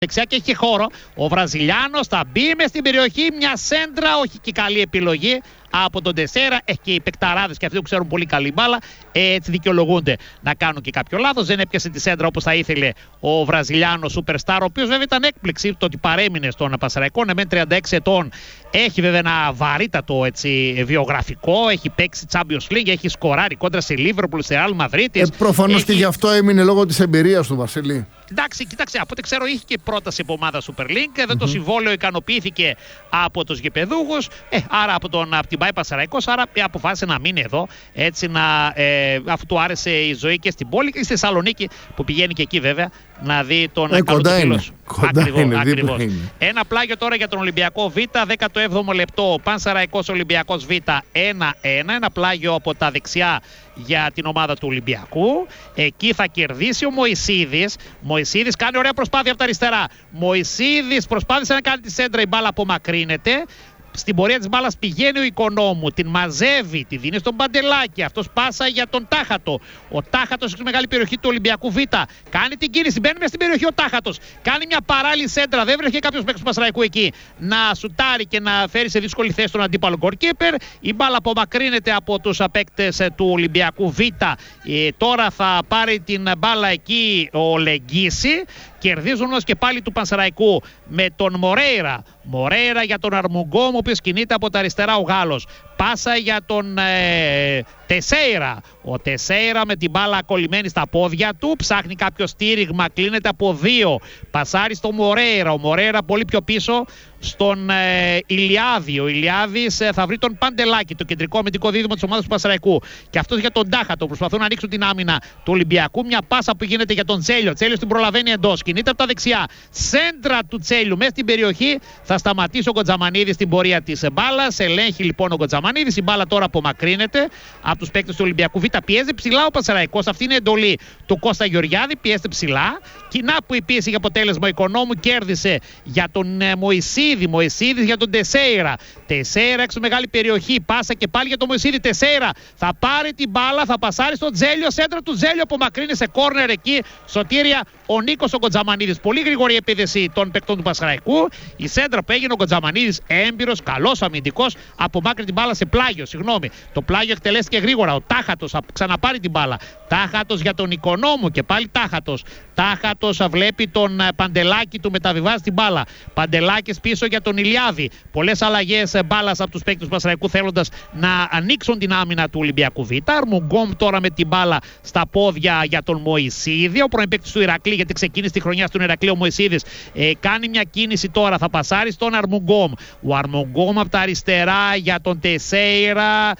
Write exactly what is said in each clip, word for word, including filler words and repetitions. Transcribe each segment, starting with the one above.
δεξιά και έχει χώρο. Ο Βραζιλιάνος θα μπει μες στην περιοχή. Μια σέντρα, όχι και καλή επιλογή από τον Τεσέρα. Έχει και οι παικταράδες και αυτοί που ξέρουν πολύ καλή μπάλα. Έτσι δικαιολογούνται να κάνουν και κάποιο λάθος. Δεν έπιασε τη σέντρα όπως θα ήθελε ο Βραζιλιάνος Superstar, ο οποίος βέβαια ήταν έκπληξη το ότι παρέμεινε στον Πανσεραϊκό. Ναι, μεν τριάντα έξι ετών. Έχει βέβαια ένα βαρύτατο έτσι, βιογραφικό. Έχει παίξει Champions League, έχει σκοράρει κόντρα σε Liverpool, σε Real Madrid. Ε, προφανώς έχει... και γι' αυτό έμεινε λόγω της εμπειρίας του, Βασίλη. Εντάξει, κοίταξε, από ό,τι ξέρω είχε και πρόταση από ομάδα Super League. Εδώ mm-hmm. το συμβόλαιο ικανοποιήθηκε από τους γηπεδούχους. Ε, άρα από, τον, από την Πάη Πανσεραϊκός, άρα αποφάσισε να μείνει εδώ. Έτσι να, ε, αφού του άρεσε η ζωή και στην πόλη και στη Θεσσαλονίκη, που πηγαίνει και εκεί βέβαια να δει τον ε, καλό του φίλο. Ακριβώς, είναι, ακριβώς. Ένα πλάγιο τώρα για τον Ολυμπιακό Β, δέκατο έβδομο λεπτό, Πανσεραϊκός Ολυμπιακός Β ένα ένα. Ένα πλάγιο από τα δεξιά για την ομάδα του Ολυμπιακού. Εκεί θα κερδίσει ο Μωυσίδης. Μωυσίδης κάνει ωραία προσπάθεια από τα αριστερά. Μωυσίδης προσπάθησε να κάνει τη σέντρα, η μπάλα απομακρύνεται. Στην πορεία της μπάλας πηγαίνει ο Οικονόμου, την μαζεύει, τη δίνει στον Παντελάκη. Αυτός πάσα για τον Τάχατο. Ο Τάχατος στη μεγάλη περιοχή του Ολυμπιακού Β. Κάνει την κίνηση, μπαίνει μέσα στην περιοχή ο Τάχατος. Κάνει μια παράλληλη σέντρα. Δεν βρέθηκε κάποιος παίκτης του Πανσεραϊκού εκεί να σουτάρει και να φέρει σε δύσκολη θέση τον αντίπαλο goalkeeper. Η μπάλα απομακρύνεται από τους παίκτες του Ολυμπιακού Β. Ε, τώρα θα πάρει την μπάλα εκεί ο Λεγγίση. Κερδίζουν όμως και πάλι του Πανσεραϊκού με τον Μορέιρα. Μορέιρα για τον Αρμουγκόμ, ο οποίος κινείται από τα αριστερά ο Γάλλος. Πάσα για τον ε, Τεσέιρα. Ο Τεσέιρα με την μπάλα κολλημένη στα πόδια του. Ψάχνει κάποιο στήριγμα, κλείνεται από δύο. Πασάρει στο Μορέιρα. Ο Μορέιρα πολύ πιο πίσω στον ε, Ηλιάδη. Ο Ηλιάδης ε, θα βρει τον Παντελάκη, το κεντρικό αμυντικό δίδυμο της ομάδας του Πανσεραϊκού. Και αυτός για τον Τάχατο. Προσπαθούν να ανοίξουν την άμυνα του Ολυμπιακού. Μια πάσα που γίνεται για τον Τσέλιο. Τσέλιο την προλαβαίνει εντός. Κινείται από τα δεξιά. Σέντρα του Τσέλιου μέσα στην περιοχή. Θα σταματήσει ο Γκοτζαμανίδης στην πορεία της μπάλας. Ελέγχει λοιπόν ο Γκοτζαμανίδης. Η μπάλα τώρα απομακρύνεται από τους παίκτες του Ολυμπιακού Β. Πιέζει ψηλά ο Πανσεραϊκός. Αυτή είναι η εντολή του Κώστα Γεωργιάδη. Πιέζεται ψηλά. Κοινά που η πίεση για αποτέλεσμα Οικονόμου κέρδισε για τον ε, Μωυσίδη. Μωυσίδης για τον Τεσέιρα. Τεσέιρα έξω μεγάλη περιοχή. Πάσα και πάλι για τον Μωυσίδη. Τεσέιρα θα πάρει την μπάλα. Θα πασάρει στον Τζέλιο. Σέντρα του Τζέλιο απομακρύνει σε κόρνερ εκεί. Σωτήρια ο Νίκος ο Γκοτζαμανίδης. Πολύ γρήγορη επίδεση των παικτών του Πανσεραϊκού. Η σέντρα που έγινε ο Γκοτζαμανίδης, έμπειρος, καλός αμυντικός, απομάκρυνε την μπάλα σε πλάγιο. Συγγνώμη. Το πλάγιο εκτελέστηκε γρήγορα. Ο Τάχατος θα ξαναπάρει την μπάλα. Τάχατος για τον Οικονόμου και πάλι Τάχατος. Τάχατος βλέπει τον Παντελάκη, του μεταβιβάζει την μπάλα. Παντελάκης πίσω για τον Ηλιάδη. Πολλές αλλαγές μπάλας από τους παίκτες του Πανσεραϊκού θέλοντας να ανοίξουν την άμυνα του Ολυμπιακού Β. Αρμουγκόμ τώρα με την μπάλα στα πόδια για τον Μωυσίδη. Ο πρώην παίκτης του Ηρακλή, γιατί ξεκίνησε τη χρονιά στον Ηρακλή ο Μωυσίδης, ε, κάνει μια κίνηση τώρα. Θα πασάρει στον Αρμουγκόμ. Ο Αρμουγκόμ από τα αριστερά για τον Τεσέιρα.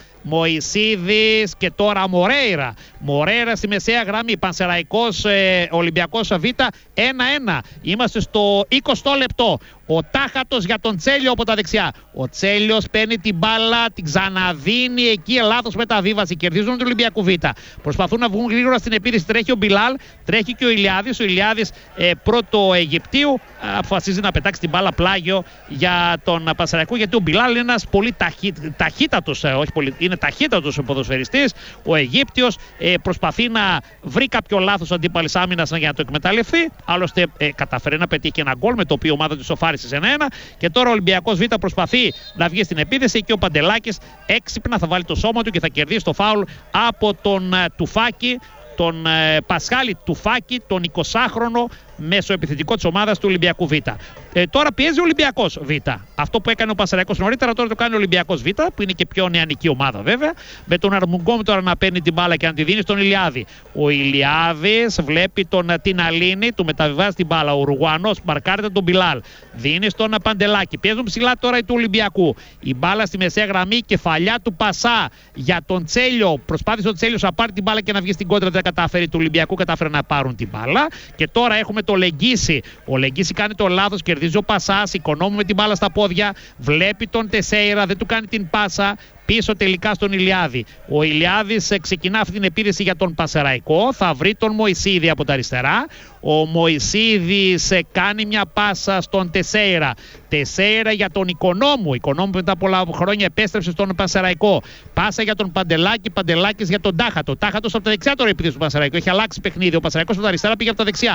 Μωυσίδης και τώρα Μορέιρα. Μορέιρα στη μεσαία γραμμή. Πανσεραϊκός ε, Ολυμπιακός Β ένα ένα. Είμαστε στο εικοστό λεπτό. Ο Τάχατος για τον Τσέλιο από τα δεξιά. Ο Τσέλιος παίρνει την μπάλα, την ξαναδίνει εκεί. Λάθος μεταβίβαση. Κερδίζουν τον Ολυμπιακό Β. Προσπαθούν να βγουν γρήγορα στην επίθεση. Τρέχει ο Μπιλάλ, τρέχει και ο Ηλιάδης. Ο Ηλιάδης ε, πρώτο Αιγυπτίου αποφασίζει να πετάξει την μπάλα πλάγιο για τον Πανσεραϊκό. Γιατί ο Μπιλάλ είναι ένας πολύ ταχύ, ταχύτατος, ε, όχι πολύ, είναι ταχύτατος ο ποδοσφαιριστής. Ο Αιγύπτιος ε, προσπαθεί να βρει κάποιο λάθος αντίπαλης άμυνας για να το εκμεταλλευτεί. Άλλωστε ε, καταφέρει να πετύχει ένα γκολ με το οποίο η ομάδα του σοφάρισε ένα ένα. Και τώρα ο Ολυμπιακός Β προσπαθεί να βγει στην επίθεση και ο Παντελάκης έξυπνα θα βάλει το σώμα του και θα κερδίσει το φάουλ από τον uh, Τουφάκη, τον uh, Πασχάλη Τουφάκη, τον εικοσάχρονο μέσο επιθετικό της ομάδας του Ολυμπιακού Β. Ε, τώρα πιέζει ο Ολυμπιακός Β. Αυτό που έκανε ο Πανσεραϊκός νωρίτερα, τώρα το κάνει ο Ολυμπιακός Β, που είναι και πιο νεανική ομάδα βέβαια. Με τον Αρμουγκόμ τώρα να παίρνει την μπάλα και να τη δίνει στον Ηλιάδη. Ο Ηλιάδης βλέπει τον Τιναλίνη, του μεταβιβάζει την μπάλα. Ο Ουρουγουανός μαρκάρεται τον Μπιλάλ. Δίνει στον Παντελάκη. Πιέζουν ψηλά τώρα οι του Ολυμπιακού. Η μπάλα στη μεσαία γραμμή, κεφαλιά του Πασά για τον Τσέλιο. Προσπάθησε ο Τσέλιος να πάρει την μπάλα και να βγει στην κόντρα. Δεν κατάφερε του Ολυμπιακού, κατάφερε να πάρουν την μπάλα. Και τώρα έχουμε το Λεγγίση. Ο Λεγγίση κάνει το λάθος, κερδίζει ο Πασάς, Οικονόμου με την μπάλα στα πόδια. Βλέπει τον Τεσέιρα, δεν του κάνει την πάσα. πίσω τελικά στον Ηλιάδη. Ο Ηλιάδης ξεκινά αυτή την επίθεση για τον Πανσεραϊκό, θα βρει τον Μωυσίδη από τα αριστερά. Ο Μωυσίδης κάνει μια πάσα στον Τεσέιρα. Τεσέιρα για τον Οικονόμου. Ο Οικονόμου μετά πολλά χρόνια επέστρεψε στον Πανσεραϊκό. Πάσα για τον Παντελάκη. Παντελάκης για τον Τάχατο. Τάχατος από τα δεξιά τώρα επίθεση του Πανσεραϊκού. Έχει αλλάξει παιχνίδι. Ο Πανσεραϊκός από τα αριστερά πήγε από τα δεξιά.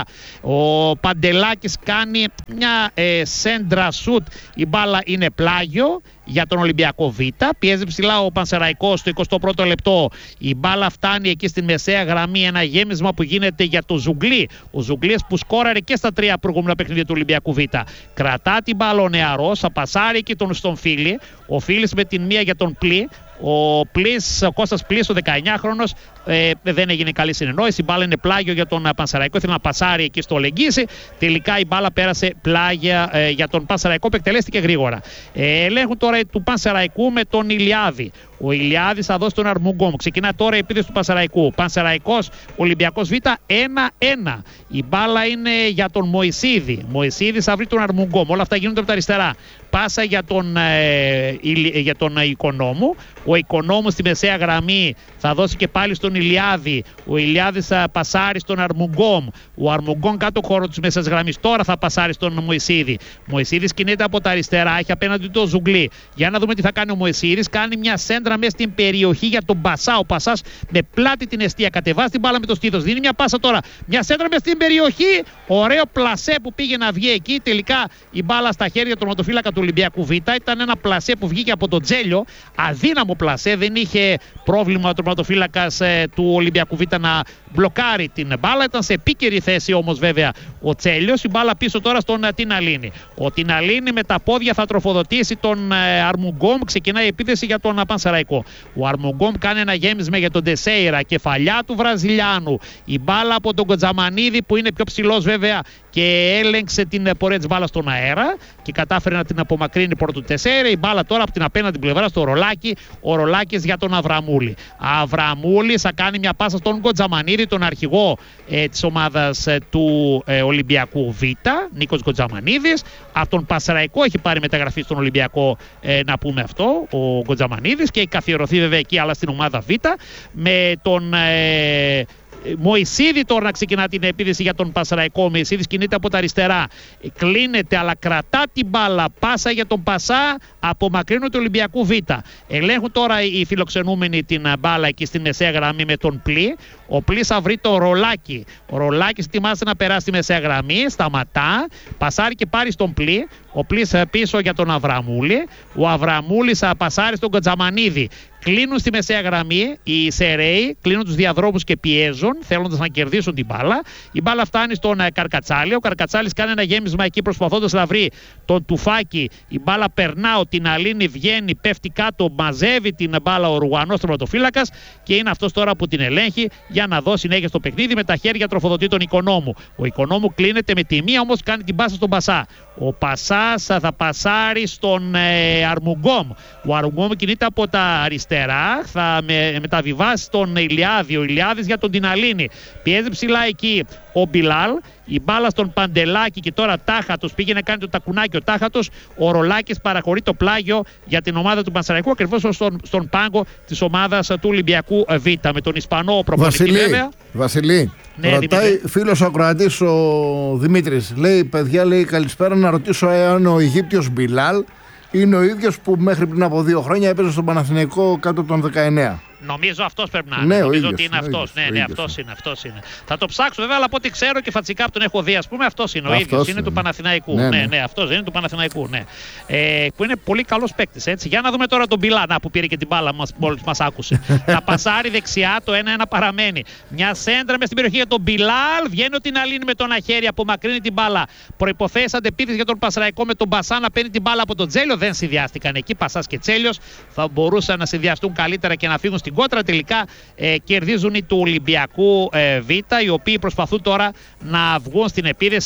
Ο Παντελάκης κάνει μια ε, σέντρα σουτ. Η μπάλα είναι πλάγιο για τον Ολυμπιακό Β. Πιέζει ψηλά ο Πανσεραϊκός στο εικοστό πρώτο λεπτό. Η μπάλα φτάνει εκεί στη μεσαία γραμμή. Ένα γέμισμα που γίνεται για το Ζουγκλή. Ο Ζουγκλής που σκόραρε και στα τρία προηγούμενα παιχνίδια του Ολυμπιακού Β. Κρατά την μπάλα ο νεαρός, θα πασάρει εκεί τον στον Φίλη. Ο Φίλης με την μία για τον Πλή. Ο, Πλής, ο Κώστας Πλής, ο δεκαεννιάχρονος, ε, δεν έγινε καλή συνεννόηση. Η μπάλα είναι πλάγιο για τον Πανσεραϊκό. Ήθελε να πασάρει εκεί στο Λεγγύση. Τελικά η μπάλα πέρασε πλάγια ε, για τον Πανσεραϊκό που εκτελέστηκε γρήγορα. Ε, ελέγχουν τώρα του Πανσεραϊκού με τον Ηλιάδη. Ο Ηλιάδης θα δώσει τον Αρμουγκόμ. Ξεκινά τώρα η επίθεση του Πανσεραϊκού. Πανσεραϊκός, Ολυμπιακός Β, ένα ένα. Η μπάλα είναι για τον Μωυσίδη. Μωυσίδης θα βρει τον Αρμουγκόμ. Όλα αυτά γίνονται από τα αριστερά. Πάσα για τον, ε, για τον Οικονόμου. Ο Οικονόμου στη μεσαία γραμμή θα δώσει και πάλι στον Ηλιάδη. Ο Ηλιάδης θα πασάρει στον Αρμουγκόμ. Ο Αρμουγκόμ κάτω χώρο της μέσας γραμμής. Τώρα θα πασάρει στον Μωυσίδη. Μωυσίδης κινείται από τα αριστερά. Έχει απέναντι το Ζουγκλή. Για να δούμε τι θα κάνει ο Μωυσίδης. Κάνει μια σέντρα μέσα στην περιοχή για τον Πασά. Ο Πασάς με πλάτη την αιστεία κατεβάζει την μπάλα με το στήθος. Δίνει μια πάσα τώρα. Μια σέντρα μέσα στην περιοχή. Ωραίο πλασέ που πήγε να βγει εκεί. Τελικά η μπάλα στα χέρια του τερματοφύλακα του Ολυμπιακού Β. Ήταν ένα πλασέ που βγήκε από τον Τζέλιο. Αδύναμο πλασέ. Δεν είχε πρόβλημα ο τερματοφύλακας ε, του Ολυμπιακού Β να μπλοκάρει την μπάλα. Ήταν σε επίκαιρη θέση όμως βέβαια ο Τσέλιος. Η μπάλα πίσω τώρα στον ε, Τιναλίνη. Ο Τιναλίνη με τα πόδια θα τροφοδοτήσει τον ε, Αρμουγκόμ. Ξεκινάει η επίθεση για τον Πανσεραϊκό. Ο Αρμουγκόμ κάνει ένα γέμισμα για τον Τεσέιρα. Κεφαλιά του Βραζιλιάνου. Η μπάλα από τον Κοτζαμανίδη που είναι πιο ψηλός βέβαια και έλεγξε την πορεία της μπάλας στον αέρα και κατάφερε να την απομακρύνει προ του Τεσέιρα. Η μπάλα τώρα από την απέναντι πλευρά στο Ρολάκι. Ο Ρολάκης για τον Αβραμούλη. Αβραμούλης θα κάνει μια πάσα στον Κοτζαμανίδη, τον αρχηγό ε, της ομάδας ε, του ε, Ολυμπιακού Β. Νίκος Κοτζαμανίδης. Από τον Πανσεραϊκό έχει πάρει μεταγραφή στον Ολυμπιακό, ε, να πούμε αυτό, ο Κοτζαμανίδης, και έχει καθιερωθεί βέβαια εκεί, αλλά στην ομάδα Β. Με τον ε, Μωυσίδη τώρα να ξεκινά την επίθεση για τον Πανσεραϊκό. Ο Μωυσίδης κινείται από τα αριστερά. Κλείνεται αλλά κρατά την μπάλα. Πάσα για τον Πασά. Απομακρύνουν του Ολυμπιακού Β. Ελέγχουν τώρα οι φιλοξενούμενοι την μπάλα εκεί στη μεσαία γραμμή με τον Πλή. Ο Πλής θα βρει το Ρολάκι. Ο Ρολάκης ετοιμάζεται να περάσει στη μεσαία γραμμή. Σταματά. Πασάρει και πάρει στον Πλή. Ο Πλής πίσω για τον Αβραμούλη. Ο Αβραμούλης θα πασάρει στον Κοτζαμανίδη. Κλείνουν στη μεσαία γραμμή οι Σεραίοι, κλείνουν τους διαδρόμους και πιέζουν, θέλοντας να κερδίσουν την μπάλα. Η μπάλα φτάνει στον Καρκατσάλη. Ο Καρκατσάλης κάνει ένα γέμισμα εκεί προσπαθώντας να βρει τον Τουφάκη. Η μπάλα περνά, ο Τιναλίνη βγαίνει, πέφτει κάτω, μαζεύει την μπάλα ο Ρουγανός τερματοφύλακας και είναι αυτός τώρα που την ελέγχει για να δώσει συνέχεια στο παιχνίδι. Με τα χέρια τροφοδοτεί τον Οικονόμου. Ο Οικονόμου κλείνεται με τη μία, όμως κάνει την πάσα στον Πασά. Ο Πασάς θα πασάρει στον ε, Αρμουγκόμ. Ο Αρμουγκόμ κινείται από τα αριστερά. Θα με, μεταβιβάσει τον Ηλιάδη. Ο Ηλιάδης για τον Τιναλίνη. Πιέζει ψηλά εκεί ο Μπιλάλ. Η μπάλα στον Παντελάκη και τώρα Τάχατος πήγε να κάνει το τακουνάκι ο Τάχατος. Ο Ρολάκης παραχωρεί το πλάγιο για την ομάδα του Πανσεραϊκού, ακριβώς στον, στον πάγκο της ομάδας του Ολυμπιακού Β. Με τον Ισπανό προπονητή βέβαια. Βασιλή, ναι, ρωτάει φίλος ο ακροατής ο Δημήτρης. Λέει, παιδιά, λέει, καλησπέρα, να ρωτήσω εάν ο Αιγύπτιος Μπιλάλ είναι ο ίδιος που μέχρι πριν από δύο χρόνια έπαιζε στον Παναθηναϊκό κάτω των δεκαεννέα. Νομίζω αυτός πρέπει να είναι. Ναι, Νομίζω ίδιος, ότι είναι αυτός. Ναι, ναι, αυτός είναι, αυτός είναι. Θα το ψάξω βέβαια, αλλά από ό,τι ξέρω και φατσικά που τον έχω δει, ας πούμε, αυτός είναι ο αυτός ίδιος. Είναι, είναι του Παναθηναϊκού. Ναι, ναι, ναι, αυτός είναι του Παναθηναϊκού. Ναι. Ε, που είναι πολύ καλός παίκτης. Έτσι. Για να δούμε τώρα τον Μπιλάνα που πήρε και την μπάλα μας, μόλις μας άκουσε. Θα πασάρει δεξιά, το ένα ένα παραμένει. Μια σέντρα μες στην περιοχή για τον Μπιλάλ. Βγαίνει ο Τιναλίνη με τον αχέρι, απομακρύνει την μπάλα. Προϋποθέσεις αντεπίθεση για τον Πανσεραϊκό με τον Πασά να παίρνει την μπάλα από τον Τζέλιο. Δεν συνδυάστηκαν εκεί. Πασάς και Τσέλιος θα μπορούσαν να συνδυαστούν καλύτερα και να φύγουν στην κόντρα. Τελικά ε, κερδίζουν οι του Ολυμπιακού ε, Β, οι οποίοι προσπαθούν τώρα να βγουν στην επίθεση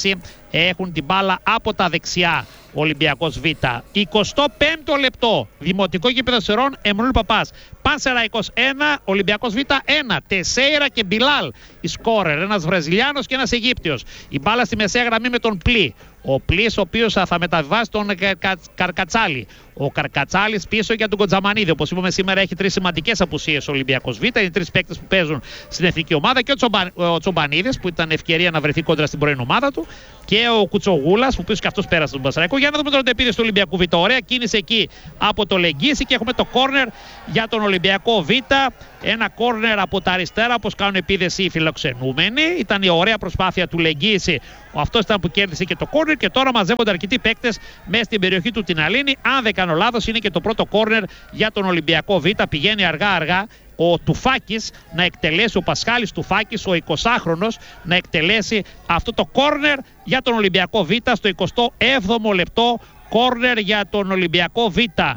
έχουν την μπάλα από τα δεξιά. Ολυμπιακός Β. εικοστό πέμπτο λεπτό. Δημοτικό γήπεδο Σερών, Εμμανουήλ Παπάς. Πανσεραϊκός ένα, Ολυμπιακός Β ένα. Τεσέιρα και Μπιλάλ οι σκόρερ. Ένας Βραζιλιάνος και ένας Αιγύπτιος. Η μπάλα στη μεσαία γραμμή με τον Πλή. Ο Πλής, ο οποίος θα μεταβιβάσει τον Καρκατσάλη. Ο Καρκατσάλης πίσω για τον Κοντζαμανίδη. Όπως είπαμε, σήμερα έχει τρεις σημαντικές απουσίες ο Ολυμπιακός Β. Είναι τρεις παίκτες που παίζουν στην εθνική ομάδα. Και ο, Τσομπα... ο Τσομπανίδης, που ήταν ευκαιρία να βρεθεί κόντρα στην πρώην ομάδα του. Και ο Κουτσογούλας, που πίσω και αυτός πέρασε τον Πανσεραϊκό. Για να δούμε τον επίδεση του Ολυμπιακού Β. Ωραία κίνηση εκεί από το Λεγγύση και έχουμε το κόρνερ για τον Ολυμπιακό Β. Ένα κόρνερ από τα αριστερά, όπως κάνουν επίδεση οι φιλοξενούμενοι. Ήταν η ωραία προσπάθεια του Λεγγύση. Αυτός ήταν που κέρδισε και το κόρνερ και τώρα μαζεύονται αρκετοί παίκτες μέσα στην περιοχή του Τιναλίνη. Αν δεν κάνω λάθος, είναι και το πρώτο κόρνερ για τον Ολυμπιακό Β. Πηγαίνει αργά-αργά ο Τουφάκης να εκτελέσει, ο Πασχάλης Τουφάκης, ο εικοσάχρονος, να εκτελέσει αυτό το κόρνερ για τον Ολυμπιακό Β στο εικοστό έβδομο λεπτό. Κόρνερ για τον Ολυμπιακό Β.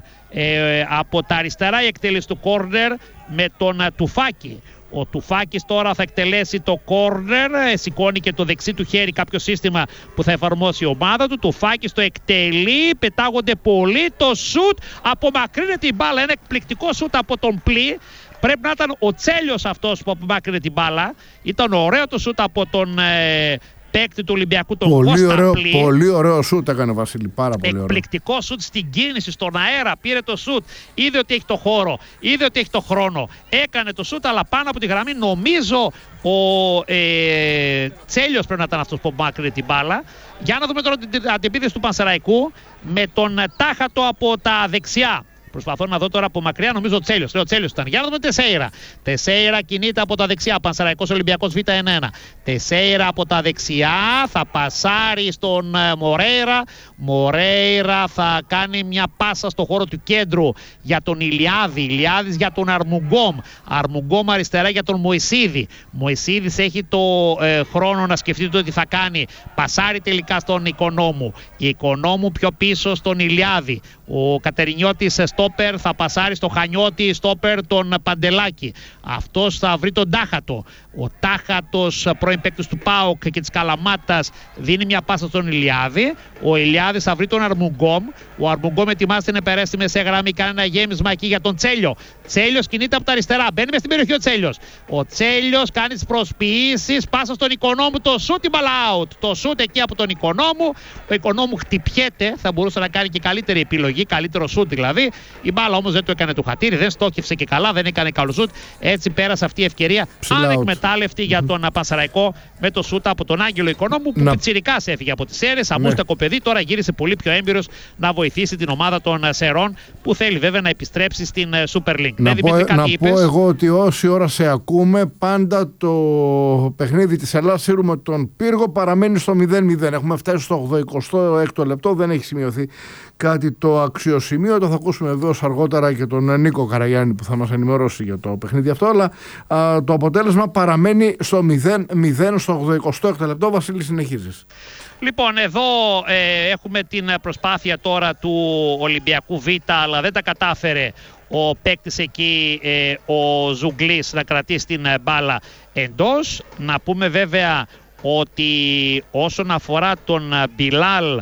Ε, από τα αριστερά η εκτέλεση του κόρνερ με τον uh, Τουφάκη. Ο Τουφάκης τώρα θα εκτελέσει το κόρνερ, ε, σηκώνει και το δεξί του χέρι κάποιο σύστημα που θα εφαρμόσει η ομάδα του. Τουφάκης το εκτελεί, πετάγονται πολύ, το σουτ, απομακρύνεται την μπάλα, ένα εκπληκτικό σουτ από τον Πλή. Πρέπει να ήταν ο Τσέλιος αυτός που απομάκρυνε την μπάλα. Ήταν ωραίο το σουτ από τον ε, παίκτη του Ολυμπιακού, τον πολύ Κώστα ωραίο, Πλή. Πολύ ωραίο σουτ έκανε ο Βασίλη, πάρα πολύ ωραίο. Εκπληκτικό σουτ στην κίνηση, στον αέρα, πήρε το σουτ, είδε ότι έχει το χώρο, είδε ότι έχει το χρόνο, έκανε το σουτ, αλλά πάνω από τη γραμμή νομίζω ο ε, Τσέλιος πρέπει να ήταν αυτός που μάκρυνε την μπάλα. Για να δούμε τώρα την αντεπίδεση του Πανσεραϊκού με τον Τάχατο από τα δεξιά. Προσπαθώ να δω τώρα από μακριά, νομίζω ο Τσέλιος. Ο Τσέλιος ήταν. Για να δούμε Τεσέιρα. Τεσέιρα κινείται από τα δεξιά. Πανσεραϊκός Ολυμπιακός Β ένα ένα. Τεσέιρα από τα δεξιά. Θα πασάρει στον Μορέιρα. Μορέιρα θα κάνει μια πάσα στο χώρο του κέντρου για τον Ηλιάδη. Ηλιάδης για τον Αρμουγκόμ. Αρμουγκόμ αριστερά για τον Μωυσίδη. Μωυσίδης έχει το ε, χρόνο να σκεφτεί το τι θα κάνει. Πασάρει τελικά στον Οικονόμου. Η Οικονόμου πιο πίσω στον Ηλιάδη. Ο Κατερινιώτης στόπερ θα πασάρει στο Χανιώτη, στόπερ τον Παντελάκη. Αυτός θα βρει τον Τάχατο. Ο Τάχατος, πρώην παίκτης του ΠΑΟΚ και της Καλαμάτας, δίνει μια πάσα στον Ηλιάδη. Ο Ηλιάδης θα βρει τον Αρμουγκόμ. Ο Αρμουγκόμ ετοιμάζεται να περάσει στη μεσαία γραμμή, κάνει ένα γέμισμα εκεί για τον Τσέλιο. Τσέλιος κινείται από τα αριστερά, μπαίνει μες στην περιοχή ο Τσέλιος. Ο Τσέλιος κάνει τις προσποιήσεις, πάσα στον Οικονόμου, το σούτ, η μπάλα out. Το σούτ εκεί από τον Οικονόμου. Ο Οικονόμου χτυπιέται, θα μπορούσε να κάνει και καλύτερη επιλογή, καλύτερο σούτ δηλαδή. Η μπάλα όμως δεν το έκανε του χατήρι, δεν στόχευσε και καλά, δεν έκανε καλό σούτ. Έτσι πέρασε αυτή η ευκαιρία ανεκμετάλλευτη για τον Πανσεραϊκό με το σούτ από τον Άγγελο Οικονόμου που πιτσιρικάς έφυγε από τις Σέρρες. Αμούστακο παιδί, τώρα γύρισε πολύ πιο έμπειρος να βοηθήσει την ομάδα των Σερών που θέλει βέβαια να επιστρέψει στην Super League. Να, ναι, πω, κάτι να είπες. πω εγώ ότι όση ώρα σε ακούμε, πάντα το παιχνίδι της Ελλάδας Σύρου με τον Πύργο παραμένει στο μηδέν μηδέν. Έχουμε φτάσει στο ογδοηκοστό έκτο λεπτό, δεν έχει σημειωθεί κάτι το αξιοσημείωτο. Θα ακούσουμε βεβαίως αργότερα και τον Νίκο Καραγιάννη που θα μας ενημερώσει για το παιχνίδι αυτό, αλλά α, το αποτέλεσμα παραμένει στο μηδέν μηδέν στο ογδοηκοστό έκτο λεπτό. Βασίλη, συνεχίζεις. Λοιπόν, εδώ ε, έχουμε την προσπάθεια τώρα του Ολυμπιακού Β, αλλά δεν τα κατάφερε ο παίκτης εκεί, ε, ο Ζουγκλής, να κρατήσει την μπάλα εντός. Να πούμε βέβαια ότι όσον αφορά τον Μπιλάλ,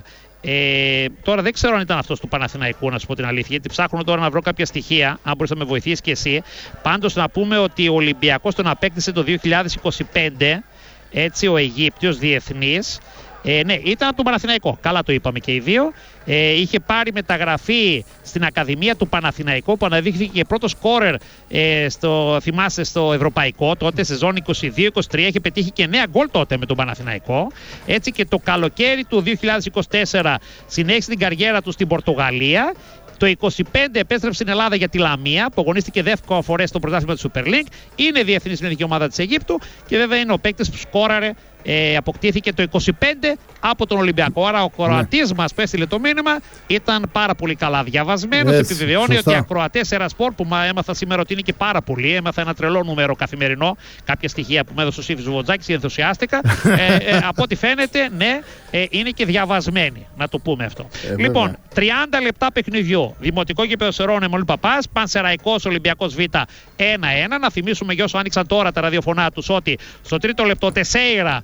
Ε, τώρα δεν ξέρω αν ήταν αυτός του Παναθηναϊκού, να σου πω την αλήθεια, γιατί ψάχνω τώρα να βρω κάποια στοιχεία, αν μπορείς να με βοηθήσεις και εσύ. Πάντως να πούμε ότι ο Ολυμπιακός τον απέκτησε το δύο χιλιάδες είκοσι πέντε, έτσι, ο Αιγύπτιος διεθνής. Ε, ναι, ήταν από τον Παναθηναϊκό. Καλά το είπαμε και οι δύο. Ε, είχε πάρει μεταγραφή στην Ακαδημία του Παναθηναϊκού που αναδείχθηκε και πρώτο σκόρερ, ε, στο, θυμάστε, στο Ευρωπαϊκό τότε, σεζόν είκοσι δύο είκοσι τρία. Είχε πετύχει και νέα γκολ τότε με τον Παναθηναϊκό. Έτσι και το καλοκαίρι του δύο χιλιάδες είκοσι τέσσερα συνέχισε την καριέρα του στην Πορτογαλία. Το είκοσι πέντε επέστρεψε στην Ελλάδα για τη Λαμία, που αγωνίστηκε δεύτερο φορές στο πρωτάθλημα της Super League. Είναι διεθνής με την ομάδα της Αιγύπτου και βέβαια είναι ο παίκτης που σκόραρε, ε, αποκτήθηκε το είκοσι πέντε από τον Ολυμπιακό. Άρα ο Κροατής ναι. μας που έστειλε το μήνυμα ήταν πάρα πολύ καλά διαβασμένος. Επιβεβαιώνει ότι οι ακροατές Ερασπορ, που έμαθα σήμερα ότι είναι και πάρα πολύ, έμαθα ένα τρελό νούμερο καθημερινό, κάποια στοιχεία που με έδωσε ο Σύφης Βουτζάκης και ενθουσιάστηκα. ε, ε, από ό,τι φαίνεται, ναι, ε, είναι και διαβασμένοι, να το πούμε αυτό. Ε, λοιπόν, τριάντα λεπτά παιχνιδιού. Δημοτικό γήπεδο Σερών, Εμμανουήλ Παπάς, Πανσεραϊκός Ολυμπιακός Β ένα ένα. Να θυμίσουμε για όσους άνοιξαν τώρα τα ραδιοφωνά τους ότι στο τρίτο λεπτό Τεσέιρα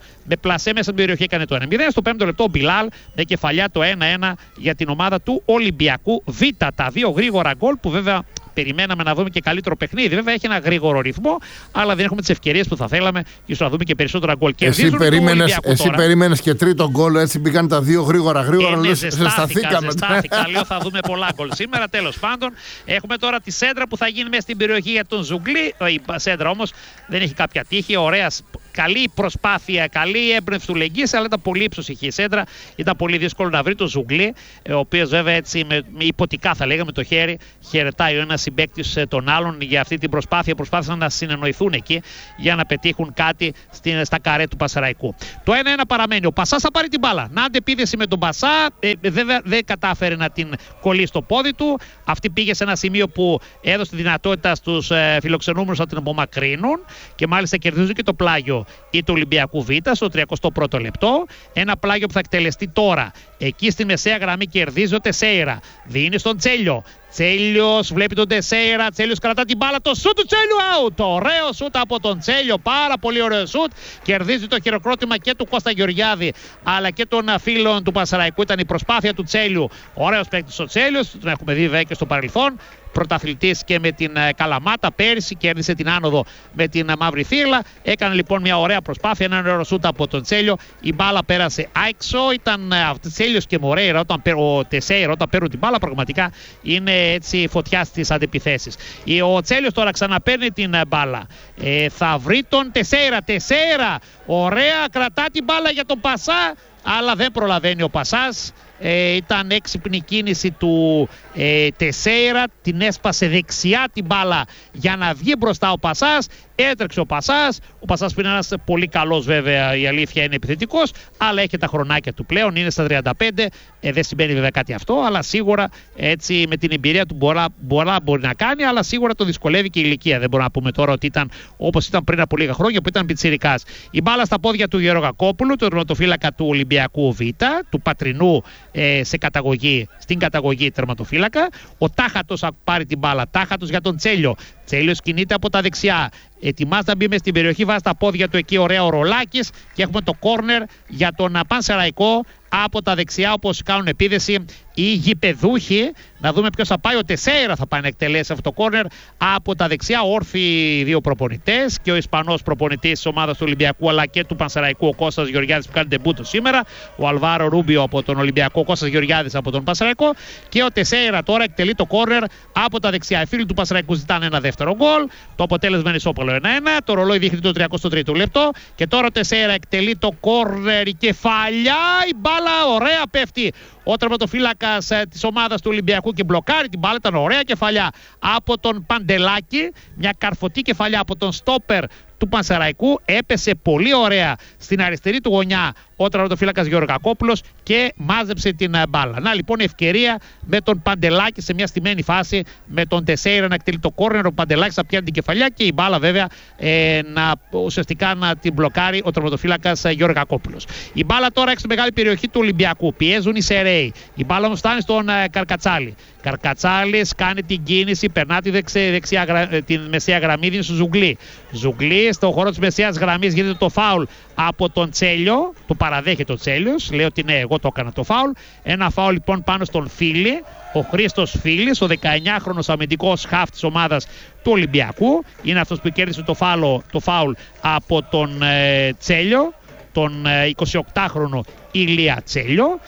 με πλασέ μέσα στην περιοχή έκανε το ένα μηδέν. Στο πέμπτο λεπτό ο Μπιλάλ με κεφαλιά το ένα ένα για την ομάδα του Ολυμπιακού Β. Τα δύο γρήγορα γκολ που βέβαια περιμέναμε να δούμε και καλύτερο παιχνίδι. Βέβαια έχει ένα γρήγορο ρυθμό, αλλά δεν έχουμε τις ευκαιρίες που θα θέλαμε. Ίσως να δούμε και περισσότερα γκολ. Εσύ περίμενες, εσύ περίμενες και τρίτο γκολ, έτσι πήγαν τα δύο γρήγορα γρήγορα. Ε, ναι, λες, ζεστάθηκα, ζεστάθηκα. Λέω θα δούμε πολλά γκολ σήμερα. Τέλος πάντων, έχουμε τώρα τη σέντρα που θα γίνει μέσα στην περιοχή για τον Ζουγκλή. Η σέντρα όμως δεν έχει κάποια τύχη. Ωραία, καλή προσπάθεια, καλή έμπνευση του Λεγγύης, αλλά ήταν πολύ ύψος η σέντρα. Ήταν πολύ δύσκολο να βρει τον Ζουγκλή, ο οποίος βέβαια έτσι με, με υποτικά θα λέγαμε το χέρι χαιρετάει ο ένας συμπαίκτης τον άλλον για αυτή την προσπάθεια. Προσπάθησαν να συνεννοηθούν εκεί για να πετύχουν κάτι στην, στα καρέ του Πασαραϊκού. Το ένα ένα παραμένει. Ο Πασάς θα πάρει την μπάλα. Να αντεπίδεση με τον Πασά. Ε, βέβαια δεν κατάφερε να την κολλήσει στο πόδι του. Αυτή πήγε σε ένα σημείο που έδωσε τη δυνατότητα στους ε, φιλοξενούμενους να την απομακρύνουν και μάλιστα κερδίζουν και το πλάγιο ή του Ολυμπιακού Β στο τριακοστό πρώτο λεπτό. Ένα πλάγιο που θα εκτελεστεί τώρα. Εκεί στη μεσαία γραμμή κερδίζει ο Τεσέιρα. Δίνει στον Τσέλιο. Τσέλιος βλέπει τον Τεσέιρα. Τσέλιος κρατά την μπάλα. Το σούτ του Τσέλιου out. Το ωραίο σούτ από τον Τσέλιο. Πάρα πολύ ωραίο σούτ. Κερδίζει το χειροκρότημα και του Κώστα Γεωργιάδη αλλά και των φίλων του Πασαραϊκού. Ήταν η προσπάθεια του Τσέλιου. Ωραίος παίκτης ο Τσέλιος. Τον έχουμε δει βέβαια και στο παρελθόν. Πρωταθλητής και με την Καλαμάτα πέρυσι, κέρδισε την άνοδο με την Μαύρη Θύλα. Έκανε λοιπόν μια ωραία προσπάθεια, ένα ωραίο σούτ από τον Τσέλιο. Η μπάλα πέρασε έξω. Ήταν ο Τσέλιος και Μορέιρα, όταν, ο Τεσέιρα, όταν παίρνουν την μπάλα, πραγματικά είναι έτσι φωτιά στις αντεπιθέσεις. Ο Τσέλιος τώρα ξαναπαίρνει την μπάλα. Ε, θα βρει τον Τεσέιρα. Τεσέιρα, ωραία, κρατά την μπάλα για τον Πασά, αλλά δεν προλαβαίνει ο Πασάς. Ε, ήταν έξυπνη κίνηση του ε, Τεσέιρα, την έσπασε δεξιά την μπάλα για να βγει μπροστά ο Πασάς. Έτρεξε ο Πασάς. Ο Πασάς που είναι ένας πολύ καλός, βέβαια, η αλήθεια είναι επιθετικός, αλλά έχει τα χρονάκια του πλέον, είναι στα τριάντα πέντε. Ε, δεν συμβαίνει βέβαια κάτι αυτό, αλλά σίγουρα έτσι με την εμπειρία του μπορεί, μπορεί, μπορεί να κάνει, αλλά σίγουρα το δυσκολεύει και η ηλικία. Δεν μπορούμε να πούμε τώρα ότι ήταν όπως ήταν πριν από λίγα χρόνια που ήταν πιτσιρικάς. Η μπάλα στα πόδια του Γερογακόπουλου, του τερματοφύλακα του Ολυμπιακού Β, του Πατρινού ε, σε καταγωγή, στην καταγωγή τερματοφύλακα. Ο Τάχατος θα πάρει την μπάλα. Τάχατος για τον Τσέλιο. Τσέλιος κινείται από τα δεξιά. Ετοιμάζεται να μπει μέσα στην περιοχή, βάζει τα πόδια του εκεί, ωραία ο Ρολάκης, και έχουμε το κόρνερ για τον Πανσεραϊκό από τα δεξιά, όπως κάνουν επίδεση οι γηπεδούχοι. Να δούμε ποιος θα πάει. Ο Τεσέιρα θα πάει να εκτελέσει αυτό το κόρνερ από τα δεξιά. Όρθιοι δύο προπονητές, και ο Ισπανός προπονητής της ομάδας του Ολυμπιακού αλλά και του Πανσεραϊκού, ο Κώστας Γεωργιάδης που κάνει ντεμπούτο σήμερα, ο Αλβάρο Ρούμπιο από τον Ολυμπιακό, ο Κώστας Γεωργιάδης από τον Πανσεραϊκό, και ο Τεσέιρα τώρα εκτελεί το κόρνερ από τα δεξιά. Οι φίλοι του Πανσεραϊκού ζητάνε ένα δεύτερο γκολ. Το αποτέλεσμα είναι ισόπαλο ένα ένα. Το ρολόι δείχνει το τριακοστό τρίτο λεπτό και τώρα ο Τεσέιρα εκτελεί το κόρνερ. Η κεφαλιά, η μπάλα ωραία πέφτει. Ο τερματοφύλακας ε, της ομάδας του Ολυμπιακού και μπλοκάρει την μπάλα. Ήταν ωραία κεφαλιά από τον Παντελάκη. Μια καρφωτή κεφαλιά από τον στόπερ του Πανσεραϊκού. Έπεσε πολύ ωραία στην αριστερή του γωνιά ο τερματοφύλακας Γεωργακόπουλος και μάζεψε την μπάλα. Να λοιπόν η ευκαιρία με τον Παντελάκη σε μια στημένη φάση, με τον Τεσέιρα να εκτελεί το κόρνερ. Ο Παντελάκης θα πιάνει την κεφαλιά και η μπάλα βέβαια ε, να, ουσιαστικά να την μπλοκάρει ο τερματοφύλακας Γεωργακόπουλος. Η μπάλα τώρα έχει στη μεγάλη περιοχή του Ολυμπιακού. Πιέζουν οι Σεραίοι. Η μπάλα όμως φτάνει στον ε, Καρκατσάλη. Καρκατσάλης κάνει την κίνηση, περνά τη δεξιά, δεξιά, την μεσαία γραμμή, δίνει στο Ζουγκλή. Ζουγκλή στο χώρο της μεσαίας γραμμής γίνεται το φάουλ από τον Τσέλιο. Το παραδέχεται ο Τσέλιος. Λέει ότι ναι, εγώ το έκανα το φάουλ. Ένα φάουλ λοιπόν πάνω στον Φίλη. Ο Χρήστος Φίλης, ο δεκαεννιάχρονος αμυντικός χαφ της ομάδας του Ολυμπιακού. Είναι αυτός που κέρδισε το φάουλ, το φάουλ από τον ε, Τσέλιο, τον ε, εικοσιοκτάχρονο Ηλία Τσέλιο.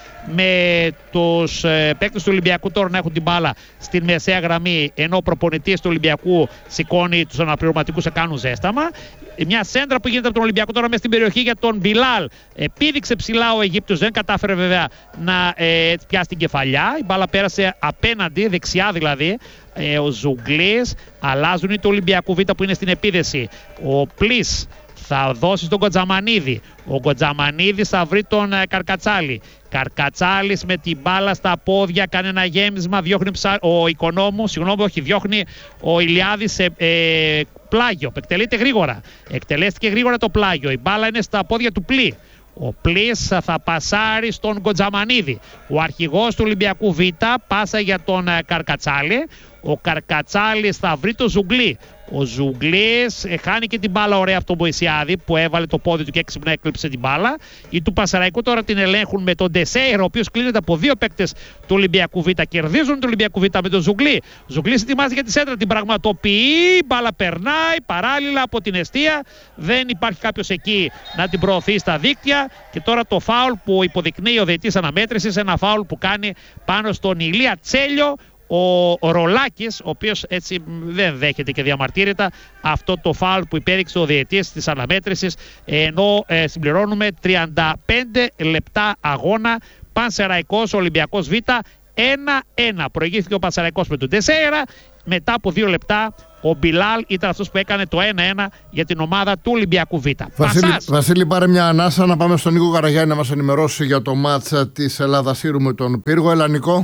Με τους ε, παίκτες του Ολυμπιακού τώρα να έχουν την μπάλα στην μεσαία γραμμή, ενώ ο προπονητής του Ολυμπιακού σηκώνει τους αναπληρωματικούς να κάνουν ζέσταμα. Μια σέντρα που γίνεται από τον Ολυμπιακό τώρα μέσα στην περιοχή για τον Μπιλάλ. Επίδειξε ψηλά ο Αιγύπτιος, δεν κατάφερε βέβαια να ε, πιάσει την κεφαλιά. Η μπάλα πέρασε απέναντι, δεξιά δηλαδή. Ε, ο Ζουγκλής, αλλάζουν οι του Ολυμπιακού Β που είναι στην επίδεση. Ο Πλής θα δώσει στον Κοντζαμανίδη. Ο Κοντζαμανίδης θα βρει τον ε, Καρκατσάλη. Καρκατσάλης με την μπάλα στα πόδια, κάνει ένα γέμισμα, διώχνει ψα... ο Οικονόμου, συγγνώμη, όχι, διώχνει ο Ηλιάδης σε ε, πλάγιο. Εκτελείται γρήγορα. Εκτελέστηκε γρήγορα το πλάγιο. Η μπάλα είναι στα πόδια του Πλή. Ο Πλής θα πασάρει στον Κοντζαμανίδη. Ο αρχηγός του Ολυμπιακού Β πάσα για τον ε, Καρκατσάλη. Ο Καρκατσάλης θα βρει το Ζουγκλή. Ο Ζουγκλής ε, χάνει και την μπάλα ωραία από τον Μποησιάδη που έβαλε το πόδι του και έξυπνα έκλειψε την μπάλα. Οι του Πασαραϊκού τώρα την ελέγχουν με τον Ντεσέιρο, ο οποίος κλείνεται από δύο παίκτες του Ολυμπιακού Β. Κερδίζουν του Ολυμπιακού Β με τον Ζουγκλή. Ζουγκλής ετοιμάζει για τη σέντρα, την πραγματοποιεί. Μπάλα περνάει παράλληλα από την εστία. Δεν υπάρχει κάποιος εκεί να την προωθεί στα δίκτυα. Και τώρα το φάουλ που υποδεικνύει ο διαιτητής αναμέτρησης, ένα φάουλ που κάνει πάνω στον Ηλία Τσέλιο. Ο, ο Ρολάκης, ο οποίος έτσι δεν δέχεται και διαμαρτύρητα αυτό το φάουλ που υπέδειξε ο διαιτητής της αναμέτρησης, ενώ ε, συμπληρώνουμε τριάντα πέντε λεπτά αγώνα. Πανσεραϊκός Ολυμπιακός Β ένα ένα. Προηγήθηκε ο Πανσεραϊκός με τον Τεσέρα. Μετά από δύο λεπτά ο Μπιλάλ ήταν αυτός που έκανε το ένα ένα για την ομάδα του Ολυμπιακού Β. Βασίλη, Βασίλη, πάρε μια ανάσα να πάμε στον Νίκο Καραγιάννη να μας ενημερώσει για το μάτσα της Ελλάδας Σύρου με τον Πύργο. Έλα, Νικό.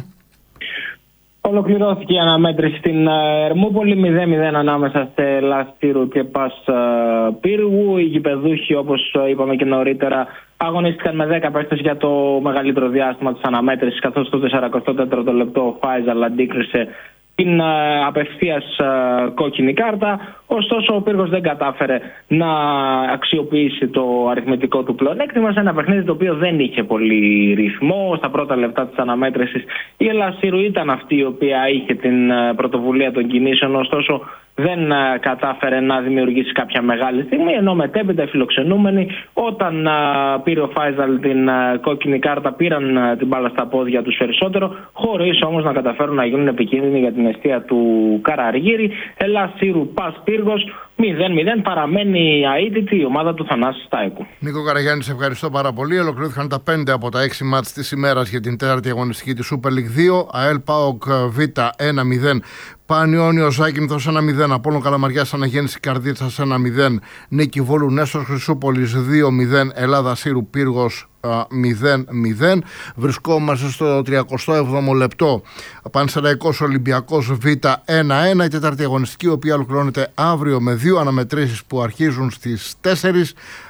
Ολοκληρώθηκε η αναμέτρηση στην Ερμούπολη, μηδέν μηδέν ανάμεσα σε Ελλάς Σύρου και Πας Πύργου. Οι γηπεδούχοι, όπως είπαμε και νωρίτερα, αγωνίστηκαν με δέκα παίκτες για το μεγαλύτερο διάστημα της αναμέτρησης, καθώς στο σαράντα τέταρτο λεπτό ο Φάιζαλ αντίκρισε την uh, απευθείας uh, κόκκινη κάρτα. Ωστόσο ο Πύργος δεν κατάφερε να αξιοποιήσει το αριθμητικό του πλεονέκτημα σε ένα παιχνίδι το οποίο δεν είχε πολύ ρυθμό. Στα πρώτα λεπτά της αναμέτρησης η Ελλάς Σύρου ήταν αυτή η οποία είχε την uh, πρωτοβουλία των κινήσεων, ωστόσο δεν uh, κατάφερε να δημιουργήσει κάποια μεγάλη στιγμή, ενώ μετέπειτα οι φιλοξενούμενοι, όταν uh, πήρε ο Φάιζαλ την uh, κόκκινη κάρτα, πήραν uh, την μπάλα στα πόδια τους περισσότερο, χωρίς όμως να καταφέρουν να γίνουν επικίνδυνοι για την αιστεία του Καραργύρη. Ελλάς Σύρου Πας Πύργος μηδέν μηδέν, παραμένει αίτητη η ομάδα του Θανάση Στάικου. Νίκο Καραγιάννη, σε ευχαριστώ πάρα πολύ. Ολοκληρώθηκαν τα πέντε από τα έξι μάτς της ημέρας για την τέταρτη αγωνιστική της Super League δύο. ΑΕΛ ΠΑΟΚ Β ένα μηδέν. Πανιόνιο Ζάκυνθος ένα μηδέν. Απόλλων Καλαμαριάς Αναγέννηση Καρδίτσας ένα μηδέν. Νίκη Βόλου Νέστος Χρυσούπολης δύο μηδέν. Ελλάδα Σύρου Πύργος μηδέν μηδέν. Βρισκόμαστε στο τριακοστό έβδομο λεπτό. Πανσεραϊκός Ολυμπιακός Β ένα ένα. Η τέταρτη αγωνιστική, η οποία ολοκληρώνεται αύριο με δύο αναμετρήσεις που αρχίζουν στις τέσσερις.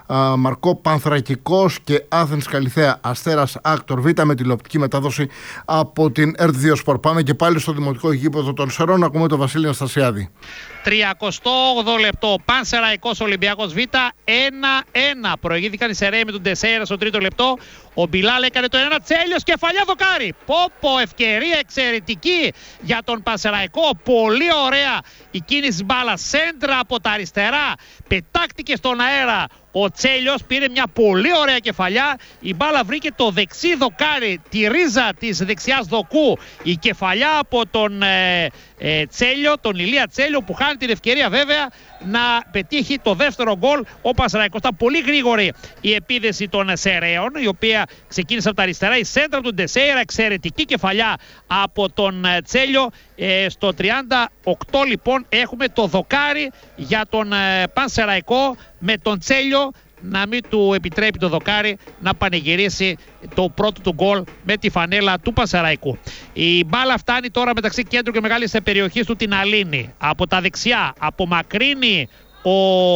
Μαρκό Πανθρακικός και Άθενς Καλιθέα Αστέρας Άκτορ Β με τηλεοπτική μετάδοση από την ΕΡΤ δύο Σπορ. Πάμε και πάλι στο δημοτικό γήπεδο των Σερών. Ακούμε τον Βασίλη Αναστασιάδη. τριακοστό όγδοο λεπτό. Πανσεραϊκός Ολυμπιακός Β ένα ένα. Προηγήθηκαν οι Σεραίοι με τον Ντεσέιρα στο τρίτο λεπτό. Ο Μπιλάλ έκανε το ένα. Τσέλιος, κεφαλιά, δοκάρι. Πόπο, ευκαιρία εξαιρετική για τον Πανσεραϊκό. Πολύ ωραία η κίνηση μπάλα. Σέντρα από τα αριστερά. Πετάχτηκε στον αέρα. Ο Τσέλιος πήρε μια πολύ ωραία κεφαλιά. Η μπάλα βρήκε το δεξί δοκάρι, τη ρίζα της δεξιάς δοκού. Η κεφαλιά από τον ε, ε, Τσέλιο, τον Ηλία Τσέλιο, που χάνει την ευκαιρία βέβαια να πετύχει το δεύτερο γκολ. Ο Πανσεραϊκός. Ήταν πολύ γρήγορη η επίδεση των Σεραίων, η οποία ξεκίνησε από τα αριστερά. Η σέντρα του Ντεσέιρα, εξαιρετική κεφαλιά από τον ε, Τσέλιο. Ε, στο τριάντα οκτώ λοιπόν έχουμε το δοκάρι για τον ε, Πανσεραϊκό, με τον Τσέλιο να μην του επιτρέπει το δοκάρι να πανηγυρίσει το πρώτο του γκολ με τη φανέλα του Πανσεραϊκού. Η μπάλα φτάνει τώρα μεταξύ κέντρου και μεγάλης περιοχής του Τιναλίνη. Από τα δεξιά απομακρύνει ο,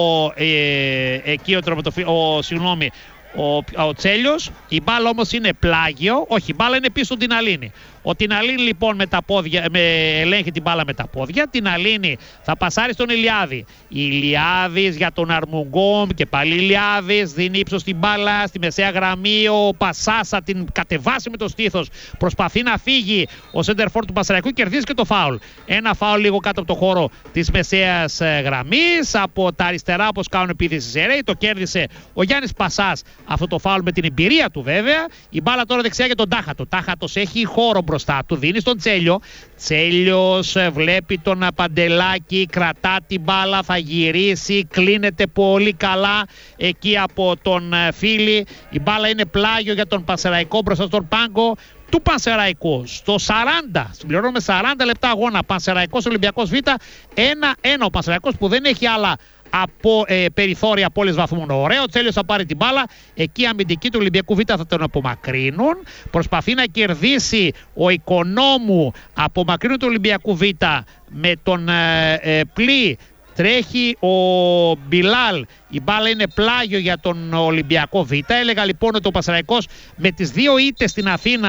ε, εκεί ο, ο, συγγνώμη, ο, ο Τσέλιος. Η μπάλα όμως είναι πλάγιο. Όχι, η μπάλα είναι πίσω στον Τιναλίνη. Ο Τιναλίνη λοιπόν με τα πόδια, με, ελέγχει την μπάλα με τα πόδια. Τιναλίνη θα πασάρει στον Ηλιάδη. Ηλιάδης για τον Αρμουγκόμ και πάλι Ηλιάδης. Δίνει ύψος στην μπάλα στη μεσαία γραμμή. Ο Πασάσα την κατεβάσει με το στήθος. Προσπαθεί να φύγει ο σέντερφορ του Πανσεραϊκού. Κερδίζει και το φάουλ. Ένα φάουλ λίγο κάτω από το χώρο της μεσαίας γραμμής. Από τα αριστερά, όπως κάνουν επίθεση σε Σεραίοι. Το κέρδισε ο Γιάννης Πασάς αυτό το φάουλ με την εμπειρία του βέβαια. Η μπάλα τώρα δεξιά για τον Τάχατο. Τάχατος έχει χώρο μπροστά του, δίνει στον Τσέλιο. Τσέλιος βλέπει τον Παντελάκη, κρατά την μπάλα, θα γυρίσει, κλείνεται πολύ καλά εκεί από τον Φίλη. Η μπάλα είναι πλάγιο για τον Πανσεραϊκό μπροστά στον πάγκο του Πανσεραϊκού. Στο σαράντα, συμπληρώνουμε σαράντα λεπτά αγώνα. Πανσεραϊκός Ολυμπιακός Β ένα ένα. Ο Πανσεραϊκός που δεν έχει άλλα από ε, περιθώρια απώλειας βαθμών. Ωραίο, ο Τσέλιος θα πάρει την μπάλα. Εκεί οι αμυντικοί του Ολυμπιακού Β θα τον απομακρύνουν. Προσπαθεί να κερδίσει ο Οικονόμου. Απομακρύνουν του Ολυμπιακού Β με τον ε, ε, Πλή. Τρέχει ο Μπιλάλ. Η μπάλα είναι πλάγιο για τον Ολυμπιακό Β. Έλεγα λοιπόν ότι ο Πανσεραϊκός με τις δύο ήττες στην Αθήνα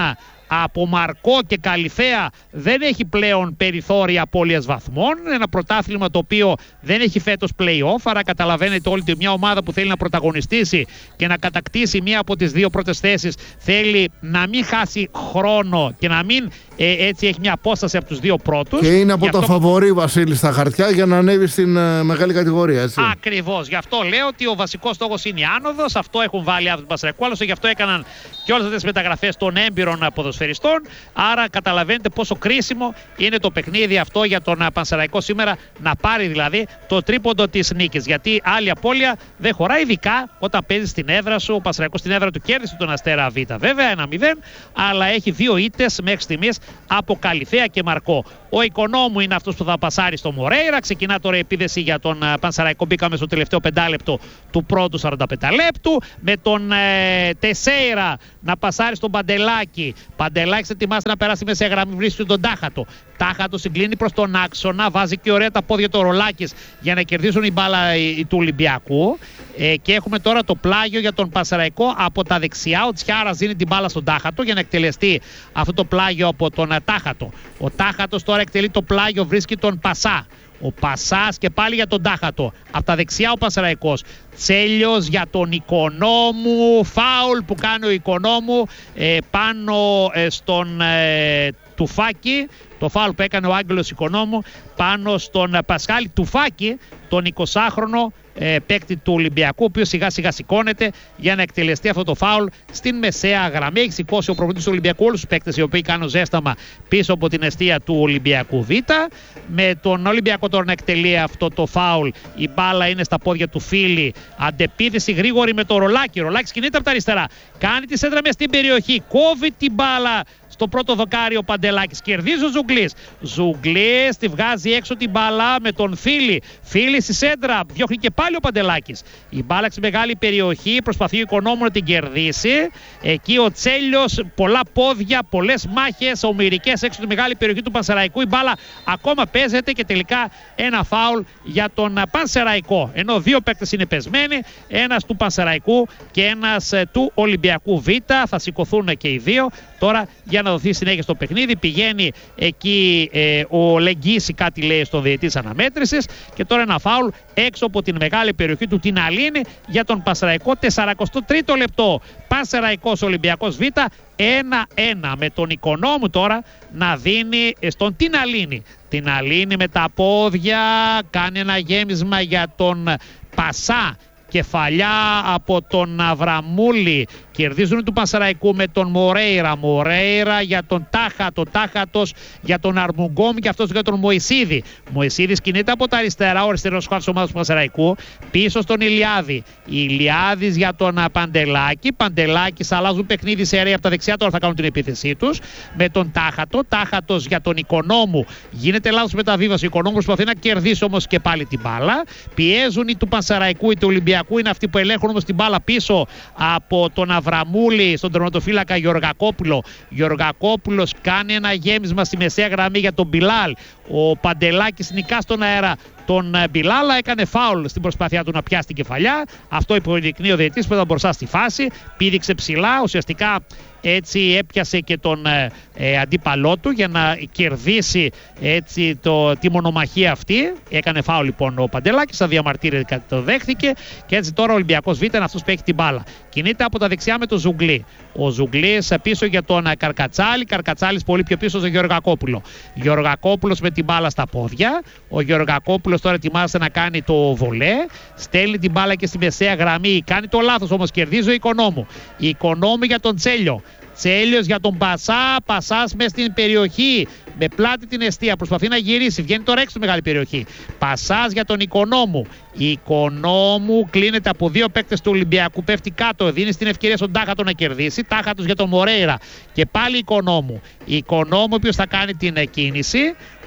από Μαρκό και Καλυθέα δεν έχει πλέον περιθώρια απώλειας βαθμών. Ένα πρωτάθλημα το οποίο δεν έχει φέτος play-off, άρα καταλαβαίνετε όλη τη μια ομάδα που θέλει να πρωταγωνιστήσει και να κατακτήσει μία από τις δύο πρώτες θέσεις θέλει να μην χάσει χρόνο και να μην ε, έτσι έχει μια απόσταση από τους δύο πρώτους. Και είναι από Γι' τα αυτό... φαβορί, Βασίλη, στα χαρτιά για να ανέβει στην uh, μεγάλη κατηγορία, έτσι. Ακριβώς. Γι' αυτό λέω ότι ο βασικός στόχος είναι η άνοδος. Αυτό έχουν βάλει από τον Πανσεραϊκό. Άλλωστε γι' αυτό έκαναν και όλες αυτές τις μεταγραφές των έμπειρων ποδοσφαιριστών. Άρα καταλαβαίνετε πόσο κρίσιμο είναι το παιχνίδι αυτό για τον Πανσεραϊκό σήμερα, να πάρει δηλαδή το τρίποντο της νίκης. Γιατί άλλη απώλεια δεν χωράει, ειδικά όταν παίζει στην έδρα σου. Ο Πανσεραϊκός στην έδρα του κέρδισε τον Αστέρα Β, βέβαια ένα μηδέν, αλλά έχει δύο ήττες μέχρι στιγμής από Καλυθέα και Μαρκό. Ο Οικονόμου είναι αυτός που θα πασάρει στο Μορέιρα. Ξεκινά τώρα η επίδεση για τον Πανσεραϊκό. Μπήκαμε στο τελευταίο πεντάλεπτο του πρώτου σαράντα πέντε λεπτού. Με τον ε, Τεσέιρα να πασάρει στον Παντελάκη. Παντελάκης ετοιμάζεται να περάσει μέσα σε γραμμή, βρίσκει τον Τάχατο. Τάχατο συγκλίνει προς τον άξονα, βάζει και ωραία τα πόδια του Ρολάκης για να κερδίσουν η μπάλα η, του Ολυμπιακού. Ε, και έχουμε τώρα το πλάγιο για τον Πανσεραϊκό από τα δεξιά. Ο Τσιάρας δίνει την μπάλα στον Τάχατο για να εκτελεστεί αυτό το πλάγιο από τον Τάχατο. Ο Τάχατος τώρα εκτελεί το πλάγιο, βρίσκει τον Πασά. Ο Πασάς και πάλι για τον Τάχατο. Από τα δεξιά ο Πανσεραϊκός. Τσέλιος για τον Οικονόμου. Φάουλ που κάνει ο Οικονόμου ε, πάνω ε, στον ε, Τουφάκη. Το φάουλ που έκανε ο Άγγελος Οικονόμου πάνω στον Πασχάλη Τουφάκη, τον εικοσάχρονο ε, παίκτη του Ολυμπιακού, ο οποίος σιγά σιγά σηκώνεται για να εκτελεστεί αυτό το φάουλ στην μεσαία γραμμή. Έχει σηκώσει ο προπονητής του Ολυμπιακού όλους τους παίκτες οι οποίοι κάνουν ζέσταμα πίσω από την εστία του Ολυμπιακού Β. Με τον Ολυμπιακό τώρα να εκτελεί αυτό το φάουλ, η μπάλα είναι στα πόδια του Φίλη. Αντεπίθεση γρήγορη με το Ρολάκι. Ρολάκης κινείται από τα αριστερά. Κάνει τη σέντρα μες στην περιοχή. Κόβει την μπάλα στο πρώτο δοκάρι ο Παντελάκης. Κερδίζει ο Ζουγκλής. Ζουγκλής τη βγάζει έξω την μπάλα με τον Φίλη. Φίλη στη σέντρα. Διώχνει και πάλι ο Παντελάκης. Η μπάλα στη μεγάλη περιοχή. Προσπαθεί ο Οικονόμου να την κερδίσει. Εκεί ο Τσέλιος. Πολλά πόδια, πολλές μάχες ομηρικές έξω τη μεγάλη περιοχή του Πανσεραϊκού. Η μπάλα ακόμα παίζεται και τελικά ένα φάουλ για τον Πανσεραϊκό. Ενώ δύο παίκτες είναι πεσμένοι. Ένας του Πανσεραϊκού και ένας του Ολυμπιακού Β. Θα σηκωθούν και οι δύο τώρα για να δοθεί συνέχεια στο παιχνίδι. Πηγαίνει εκεί ε, ο Λεγγίση, κάτι λέει στον διαιτητής αναμέτρησης, και τώρα ένα φάουλ έξω από την μεγάλη περιοχή του Τιναλίνη για τον Πανσεραϊκό. σαράντα τρίτο λεπτό. Πανσεραϊκός Ολυμπιακός Β ένα ένα, με τον Οικονόμου τώρα να δίνει στον Τιναλίνη. Τιναλίνη με τα πόδια κάνει ένα γέμισμα για τον Πασά. Κεφαλιά από τον Αβραμούλη. Κερδίζουν του Πανσεραϊκού με τον Μορέιρα. Μορέιρα για τον Τάχατο. Τάχατος για τον Αρμουγκόμ και αυτός για τον Μωυσίδη. Μωυσίδης κινείται από τα αριστερά. Ο αριστερός χάρτης ομάδας του Πανσεραϊκού. Πίσω στον Ηλιάδη. Ηλιάδης για τον Παντελάκη. Παντελάκης αλλάζουν παιχνίδι σε αίρια από τα δεξιά. Τώρα θα κάνουν την επίθεσή τους. Με τον Τάχατο. Τάχατος για τον Οικονόμου. Γίνεται λάθος μεταβίβαση. Ο Οικονόμου προσπαθεί να κερδίσει όμως και πάλι την μπάλα. Πιέζουν οι του Πανσεραϊκού, οι του Ολυμπιακού είναι αυτοί που ελέγχουν όμως την μπάλα πίσω από τον Αβραμούλη στον τερματοφύλακα Γεωργακόπουλο. Γεωργακόπουλος κάνει ένα γέμισμα στη μεσαία γραμμή για τον Μπιλάλ. Ο Παντελάκης νικά στον αέρα τον Μπιλάλα, έκανε φάουλ στην προσπάθειά του να πιάσει την κεφαλιά. Αυτό υποδεικνύει ο διαιτητής που ήταν μπροστά στη φάση. Πήδηξε ψηλά, ουσιαστικά έτσι έπιασε και τον ε, ε, αντίπαλό του για να κερδίσει έτσι το, τη μονομαχία αυτή. Έκανε φάουλ λοιπόν ο Παντελάκης, θα διαμαρτύρεται, το δέχθηκε και έτσι τώρα ο Ολυμπιακός Β είναι αυτός που έχει την μπάλα. Κινείται από τα δεξιά με τον Ζουγκλή. Ο Ζουγκλής πίσω για τον Καρκατσάλη. Καρκατσάλης πολύ πιο πίσω στον Γεωργακόπουλο. Γεωργακόπουλος με την μπάλα στα πόδια. Ο Γεωργακόπουλος τώρα ετοιμάζεται να κάνει το βολέ. Στέλνει την μπάλα και στη μεσαία γραμμή. Κάνει το λάθος όμως, κερδίζει ο Οικονόμου. Η Οικονόμου για τον Τσέλιο. Τσέλιος για τον Πασά. Πασάς μες στην περιοχή. Με πλάτη την εστία. Προσπαθεί να γυρίσει. Βγαίνει τώρα έξω στη μεγάλη περιοχή. Πασάς για τον Οικονόμου. Η Οικονόμου κλείνεται από δύο παίκτες του Ολυμπιακού. Πέφτει κάτω. Δίνει στην ευκαιρία στον Τάχατο να κερδίσει. Τάχατος για τον Μορέιρα. Και πάλι Οικονόμου. Η Οικονόμου, ο οποίος θα κάνει την κίνηση.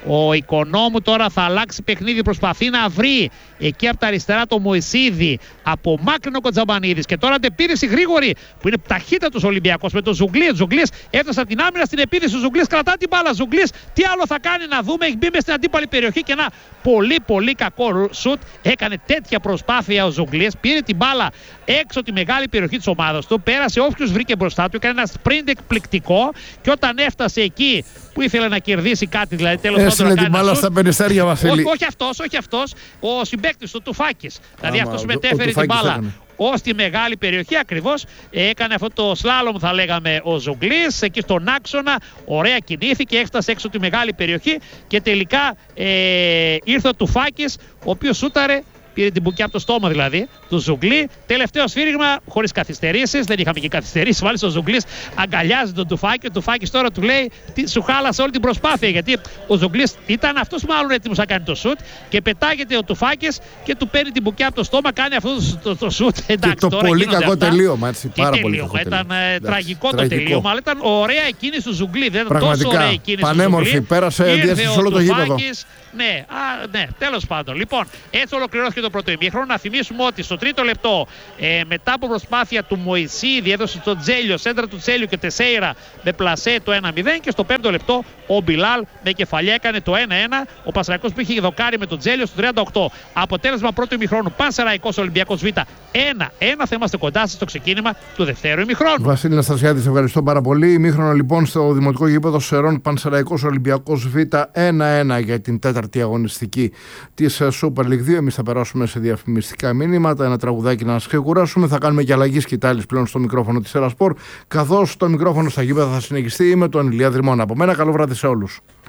Ο Οικονόμου τώρα θα αλλάξει παιχνίδι, προσπαθεί να βρει εκεί από τα αριστερά το Μωυσίδη, από μάκρυνο Κοτζαμπανίδης και τώρα αντεπίθεση γρήγορη που είναι ταχύτατος Ολυμπιακός με τον Ζουγκλή. Ο Ζουγκλής έφτασε από την άμυνα στην επίθεση. Ο Ζουγκλής κρατά την μπάλα. Ζουγκλής τι άλλο θα κάνει, να δούμε. Έχει μπει μες στην αντίπαλη περιοχή και ένα πολύ πολύ κακό σουτ. Έκανε τέτοια προσπάθεια ο Ζουγκλής. Πήρε την μπάλα έξω τη μεγάλη περιοχή της ομάδας του. Πέρασε όποιους βρήκε μπροστά του. Έκανε ένα sprint εκπληκτικό και όταν έφτασε εκεί που ήθελε να κερδίσει κάτι, δηλαδή τέλος πάντων. Έστειλε την μπάλα στα περιστέρια, Βασίλη. Όχι, όχι αυτός, όχι αυτός. Ο συμπαίκτης του, Τουφάκης. Δηλαδή αυτός μετέφερε την μπάλα ως τη μεγάλη περιοχή ακριβώς. Έκανε αυτό το σλάλομ, θα λέγαμε, ο Ζουγκλής εκεί στον άξονα. Ωραία κινήθηκε, έφτασε έξω τη μεγάλη περιοχή και τελικά ε, ήρθε ο Τουφάκης, ο οποίος σούταρε. Πήρε την μπουκιά από το στόμα δηλαδή του Ζουγκλή. Τελευταίο σφύριγμα χωρίς καθυστερήσεις. Δεν είχαμε και καθυστερήσεις. Μάλιστα ο Ζουγκλής αγκαλιάζει τον Τουφάκη. Ο Τουφάκης τώρα του λέει: τι, σου χάλασε όλη την προσπάθεια. Γιατί ο Ζουγκλής ήταν αυτός μάλλον έτοιμος να κάνει το σουτ. Και πετάγεται ο Τουφάκης και του παίρνει την μπουκιά από το στόμα. Κάνει αυτό το, το, το σουτ. Εντάξει, και το τώρα πολύ κακό αυτά. τελείωμα. Έτσι, τι πάρα τελείωμα. πολύ Ήταν τελείωμα. τραγικό το τραγικό. τελείωμα. Αλλά ήταν ωραία η κίνηση του Ζουγκλή. Δεν ήταν τόσο ωραία η κίνηση πανέμορφη, του Ζουγκλή. Πέρασε διάστηση όλο το γήπεδο. Ναι, α, ναι, τέλος πάντων. Λοιπόν, έτσι ολοκληρώθηκε το πρώτο ημίχρονο. Να θυμίσουμε ότι στο τρίτο λεπτό, ε, μετά από προσπάθεια του Μωυσίδη, έδωσε στον Τζέλιο, σέντρα του Τζέλιου και Τεσέιρα με πλασέ το ένα μηδέν. Και στο πέμπτο λεπτό, ο Μπιλάλ με κεφαλιά έκανε το ένα ένα. Ο Πανσεραϊκός που είχε δοκάρει με τον Τζέλιο στο τριάντα οκτώ. Αποτέλεσμα πρώτου ημιχρόνου, Πανσεραϊκός Ολυμπιακός Β ένα ένα. Θα είμαστε κοντά σας στο ξεκίνημα του δευτέρου ημιχρόνου. Βασίλη Αναστασιάδη, σε ευχαριστώ πάρα πολύ. Ημίχρονο λοιπόν στο δημοτικό γήπεδο Σερών, Πανσεραϊκός Ολυμπιακός Β ένα ένα για την τέταρτη αγωνιστική της Super League δύο. Εμείς θα περάσουμε σε διαφημιστικά μήνυματα, ένα τραγουδάκι να ξεκουράσουμε. Θα κάνουμε και αλλαγή σκητάλης πλέον στο μικρόφωνο της Ελασπορ, καθώς το μικρόφωνο στα γήπεδα θα συνεχιστεί με τον Ηλία Δρυμώνα. Από μένα, καλό βράδυ σε όλους.